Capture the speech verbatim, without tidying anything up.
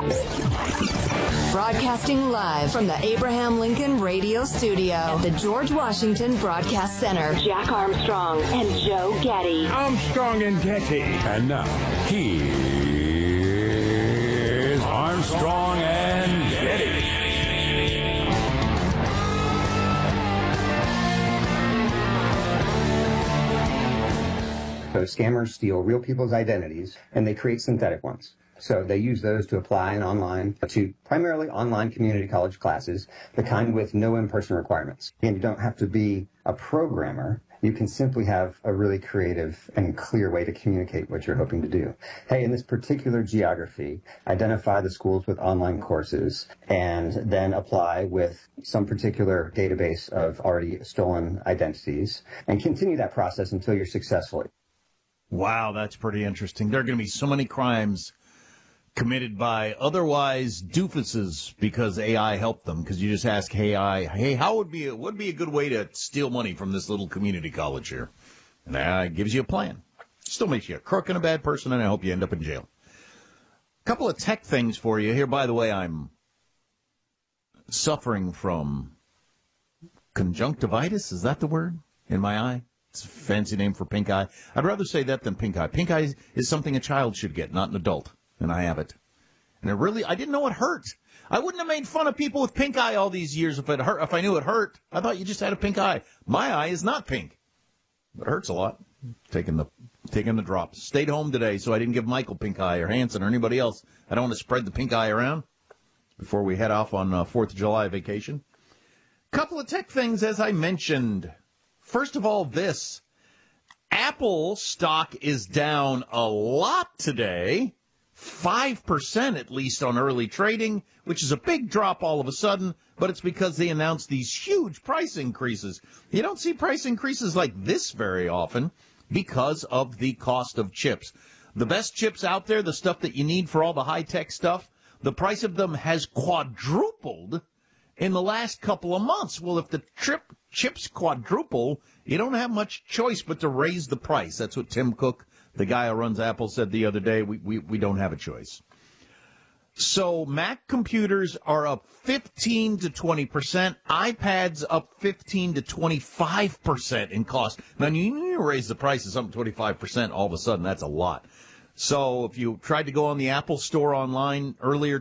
Broadcasting live from the Abraham Lincoln Radio Studio at the George Washington Broadcast Center. Jack Armstrong and Joe Getty. Armstrong and Getty. And now, here's Armstrong and Getty. So scammers steal real people's identities and they create synthetic ones. So they use those to apply in online to primarily online community college classes, the kind with no in-person requirements. And you don't have to be a programmer. You can simply have a really creative and clear way to communicate what you're hoping to do. Hey, in this particular geography, identify the schools with online courses and then apply with some particular database of already stolen identities and continue that process until you're successful. Wow, that's pretty interesting. There are going to be so many crimes committed by otherwise doofuses because A I helped them. Because you just ask A I, hey, how would be a, would be a good way to steal money from this little community college here? And A I gives you a plan. Still makes you a crook and a bad person, and I hope you end up in jail. A couple of tech things for you here. By the way, I'm suffering from conjunctivitis. Is that the word? In my eye? It's a fancy name for pink eye. I'd rather say that than pink eye. Pink eye is something a child should get, not an adult. And I have it. And it really, I didn't know it hurt. I wouldn't have made fun of people with pink eye all these years if it hurt. If I knew it hurt, I thought you just had a pink eye. My eye is not pink. But it hurts a lot. Taking the, taking the drops. Stayed home today, so I didn't give Michael pink eye or Hanson or anybody else. I don't want to spread the pink eye around before we head off on uh, fourth of July vacation. Couple of tech things, as I mentioned. First of all, this. Apple stock is down a lot today. five percent at least on early trading, which is a big drop all of a sudden, but it's because they announced these huge price increases. You don't see price increases like this very often because of the cost of chips. The best chips out there, the stuff that you need for all the high-tech stuff, the price of them has quadrupled in the last couple of months. Well, if the trip chips quadruple, you don't have much choice but to raise the price. That's what Tim Cook, the guy who runs Apple, said the other day. We, we, we don't have a choice. So Mac computers are up fifteen to twenty percent. iPads up fifteen to twenty-five percent in cost. Now, you need to raise the prices up twenty-five percent all of a sudden. That's a lot. So if you tried to go on the Apple store online earlier